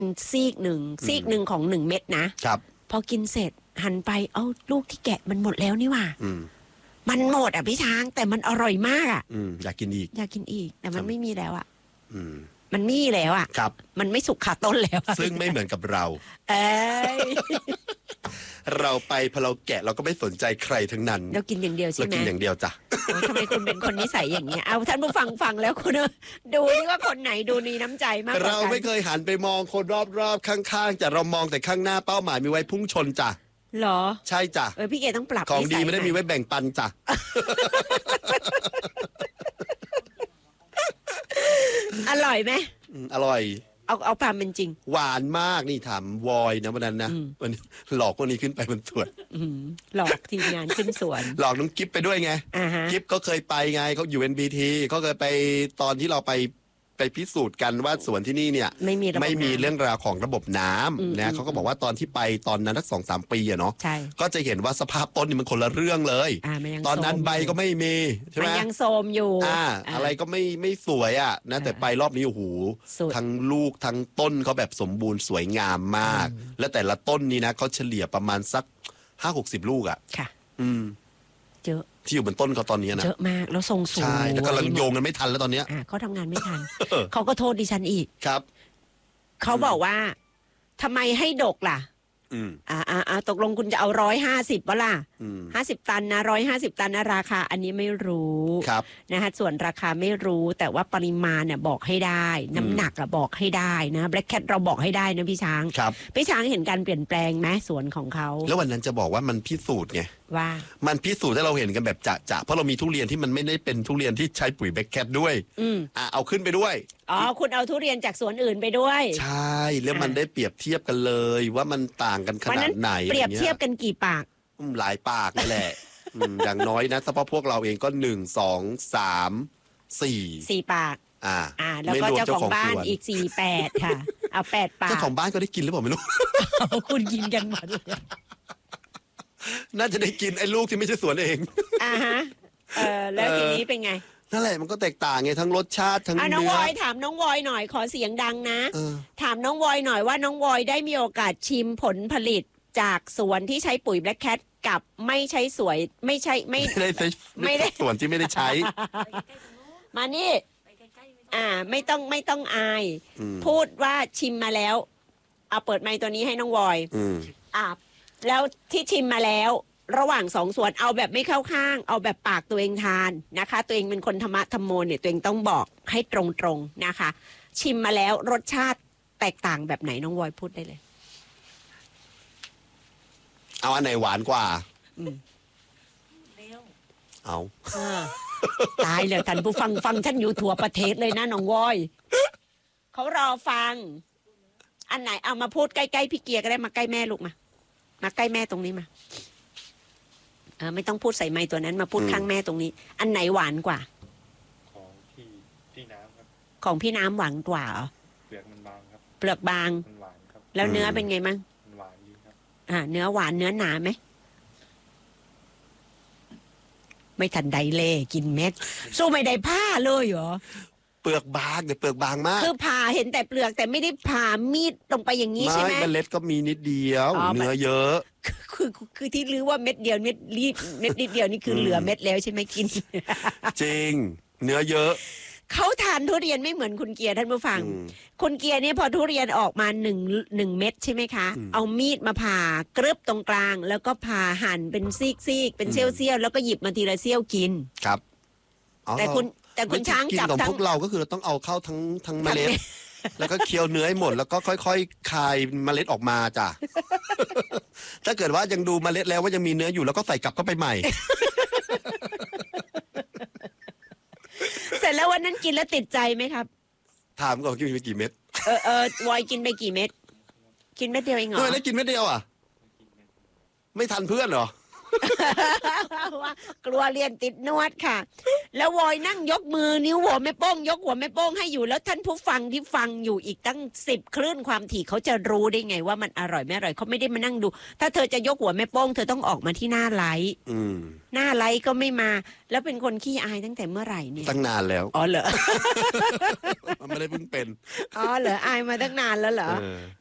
ซีกหนึ่งของ1 เม็ดนะครับพอกินเสร็จหันไปเอ้าลูกที่แกะมันหมดแล้วนี่หว่ามันหมดพี่ช้างแต่มันอร่อยมากอยากกินอีกแต่มันไม่มีแล้วมันมีแล้วครับมันไม่สุกขาต้นแล้วซึ่งไม่เหมือนกับเราเราไปพอเราแกะเราก็ไม่สนใจใครทั้งนั้นเรากินอย่างเดียวใช่ไหมเรากินอย่างเดียวจ้ะทำไมคุณเป็นคนนิสัยอย่างเงี้ยเอาท่านผู้ฟังแล้วคุณดูนี่ว่าคนไหนดูมีน้ำใจมากเราไม่เคยหันไปมองคนรอบๆข้างๆแต่เรามองแต่ข้างหน้าเป้าหมายมีไว้พุ่งชนจ้ะหรอใช่จ้ะพี่เกต้องปรับของดีไม่ได้มีไว้แบ่งปันจ้ะอร่อยไหมอร่อยเอาความเป็นจริงหวานมากนี่ถามวอยนะวันนั้นนะวันหลอกคนนี้ขึ้นไปบนสวนหลอกทีมงานขึ้นสวนหลอกน้องกิ๊บไปด้วยไงกิ๊บก็เคยไปไงเขาอยู่ NBT เขาเคยไปตอนที่เราไปพิสูจน์กันว่าสวนที่นี่เนี่ยไม่มีเรื่องราวของระบบน้ำนะเขาก็บอกว่าตอนที่ไปตอนนั้นสัก2-3 ปีเนาะก็จะเห็นว่าสภาพต้นนี่มันคนละเรื่องเลยตอนนั้นใบก็ไม่มีใช่ไหมมันยังโทมอยู่อะไรก็ไม่สวยนะแต่ไปรอบนี้โอ้โหทั้งลูกทั้งต้นเขาแบบสมบูรณ์สวยงามมากและแต่ละต้นนี่นะเขาเฉลี่ยประมาณสัก50-60 ลูกค่ะเยอะที่อยู่บนต้นเขาตอนนี้นะเยอะมากแล้วทรงสูงใช่แล้วกำลังโยงกันไม่ทันแล้วตอนนี้เขาทำงานไม่ทันเขาก็โทษดิฉันอีกครับเขาบอกว่าทำไมให้ดกล่ะตกลงคุณจะเอา150วะล่ะ50 ตันนะ150 ตันนะราคาอันนี้ไม่รู้นะคะส่วนราคาไม่รู้แต่ว่าปริมาณเนี่ยบอกให้ได้น้ำหนักบอกให้ได้นะแบล็คแคทเราบอกให้ได้นะพี่ช้างพี่ช้างเห็นการเปลี่ยนแปลงไหมสวนของเขาแล้ววันนั้นจะบอกว่ามันพิสูจน์ไงว่ามันพิสูจน์ให้เราเห็นกันแบบจะเพราะเรามีทุเรียนที่มันไม่ได้เป็นทุเรียนที่ใช้ปุ๋ยแบล็คแคทด้วยเอาขึ้นไปด้วยคุณเอาทุเรียนจากสวนอื่นไปด้วยใช่แล้วมันได้เปรียบเทียบกันเลยว่ามันต่างกันขนาดไหนเปรียบเทียบกันกี่ปากหลายปากนี่แหละอย่างน้อยนะเฉพาะพวกเราเองก็1 2 3 4 ปากแล้วก็เจ้าของบ้านอีก8ค่ะเอา8 ปากเจ้าของบ้านก็ได้กินหรือเปล่าไม่รู้คุณกินกันหมดเลยน่าจะได้กินไอ้ลูกที่ไม่ใช่สวนเองแล้วทีนี้เป็นไงนั่นแหละมันก็แตกต่างไงทั้งรสชาติทั้งเนื้อน้องวอยถามน้องวอยหน่อยขอเสียงดังนะถามน้องวอยหน่อยว่าน้องวอยได้มีโอกาสชิมผลผลิตจากสวนที่ใช้ปุ๋ยแบล็คแคทกับไม่ใช้ไม่ได้สวนที่ไม่ได้ใช้มานี่ไม่ต้องอายพูดว่าชิมมาแล้วเอาเปิดไมค์ตัวนี้ให้น้องวอยแล้วที่ชิมมาแล้วระหว่าง2 สวนเอาแบบไม่เข้าข้างเอาแบบปากตัวเองทานนะคะตัวเองเป็นคนธรรมะธรรมโมเนี่ยตัวเองต้องบอกให้ตรงๆนะคะชิมมาแล้วรสชาติแตกต่างแบบไหนน้องวอยพูดได้เลยเอาอันไหนหวานกว่าเอาตายเลยท่านผู้ฟังฉันอยู่ทั่วประเทศเลยนะน้องวอยเขารอฟังอันไหนเอามาพูดใกล้ๆพี่เกียร์ก็ได้มาใกล้แม่ลูกมาใกล้แม่ตรงนี้มาไม่ต้องพูดใส่ไมค์ตัวนั้นมาพูดข้างแม่ตรงนี้อันไหนหวานกว่าของพี่น้ำครับของพี่น้ำหวานกว่าเหรอเปลือกมันบางครับเปลือกบางมันหวานครับแล้วเนื้อเป็นไงมั่งมันหวานดีครับเนื้อหวานเนื้อหนาไหมไม่ทันใดเล่กินเม็ดสู้ไม่ได้ผ้าเลยเหรอเปลือกบางแต่เปลือกบางมากคือผ่าเห็นแต่เปลือกแต่ไม่ได้ผ่ามีดลงไปอย่างนี้ใช่ไหมเมล็ดก็มีนิดเดียวเนื้อเยอะคือที่รู้ว่าเม็ดเดียวเม็ดนิดเดียวนี่คือเหลือเม็ดแล้วใช่ไหมกินจริงเนื้อเยอะเขาทานทุเรียนไม่เหมือนคุณเกียร์ท่านผู้ฟังคุณเกียร์เนี่ยพอทุเรียนออกมา1 เม็ดใช่ไหมคะเอามีดมาผ่ากรึบตรงกลางแล้วก็ผ่าหั่นเป็นซีกเป็นเสี้ยวแล้วก็หยิบมาทีละเสี้ยวกินครับแต่คุณช้างจับทั้งพวกเราก็คือเราต้องเอาเข้าทั้งเมล็ดแล้วก็เคี้ยวเนื้อให้หมดแล้วก็ค่อยๆคายเมล็ดออกมาจ้ะถ้าเกิดว่ายังดูเมล็ดแล้วว่ายังมีเนื้ออยู่แล้วก็ใส่กลับเข้าไปใหม่เสร็จแล้ววันนั้นกินแล้วติดใจไหมครับถามก่อนกินไปกี่เม็ดวอยกินไปกี่เม็ดกินเม็ดเดียวเองเหรอทำไมได้กินเม็ดเดียวไม่ทันเพื่อนเหรอว่ากลัวเรียนติดนวดค่ะ แล้ววอยนั่งยกมือนิ้วหัวแม่โป้งยกหัวแม่โป้งให้อยู่แล้วท่านผู้ฟังที่ฟังอยู่อีกตั้ง10 คลื่นความถี่เขาจะรู้ได้ไงว่ามันอร่อยไม่อร่อยเขาไม่ได้มานั่งดู ถ้าเธอจะยกหัวแม่โป้งเธอต้องออกมาที่หน้าไลฟ์หน้าไลฟ์ก็ไม่มา แล้วเป็นคนขี้อายตั้งแต่เมื่อไหร่เนี่ยตั้งนานแล้วอ๋อเหรอมันไม่ได้เพิ่งเป็นอ๋อเหรออายมาตั้งนานแล้วเหรอ